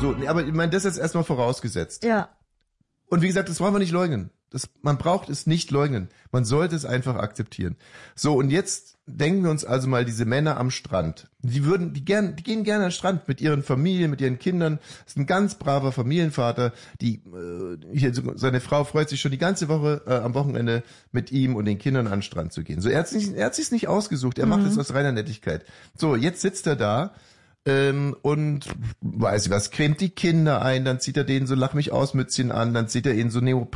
So, aber ich meine, das ist erstmal vorausgesetzt. Ja. Und wie gesagt, das wollen wir nicht leugnen. Man braucht es nicht leugnen. Man sollte es einfach akzeptieren. So, und jetzt denken wir uns also mal diese Männer am Strand. Die gehen gerne an den Strand mit ihren Familien, mit ihren Kindern. Das ist ein ganz braver Familienvater. Seine Frau freut sich schon die ganze Woche am Wochenende mit ihm und den Kindern an den Strand zu gehen. So, er hat sich's nicht ausgesucht. Er macht es aus reiner Nettigkeit. So, jetzt sitzt er da. Und weiß ich was, cremt die Kinder ein, dann zieht er denen so Lach mich aus Mützchen an, dann zieht er ihnen so